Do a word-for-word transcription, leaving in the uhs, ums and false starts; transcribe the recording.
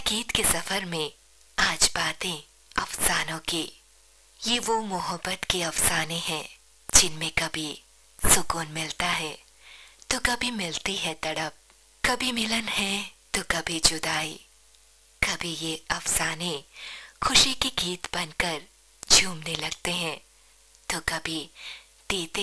गीत के सफर में आज बातें अफसानों की। ये वो मोहब्बत के अफसाने हैं जिनमें कभी सुकून मिलता है तो कभी मिलती है तड़प, कभी मिलन है तो कभी जुदाई। कभी ये अफसाने खुशी के गीत बनकर झूमने लगते हैं तो कभी देते